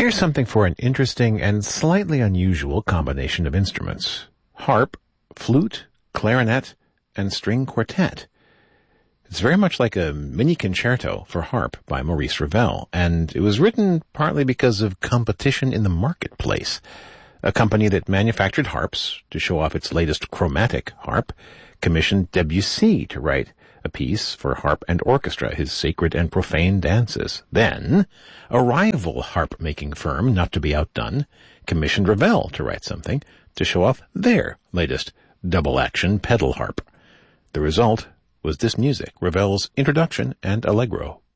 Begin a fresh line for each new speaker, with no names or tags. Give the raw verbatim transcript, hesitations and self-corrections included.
Here's something for an interesting and slightly unusual combination of instruments. Harp, flute, clarinet, and string quartet. It's very much like a mini concerto for harp by Maurice Ravel, and it was written partly because of competition in the marketplace. A company that manufactured harps to show off its latest chromatic harp commissioned Debussy to write a piece for harp and orchestra, his Sacred and Profane Dances. Then, a rival harp-making firm, not to be outdone, commissioned Ravel to write something to show off their latest double-action pedal harp. The result was this music, Ravel's Introduction and Allegro.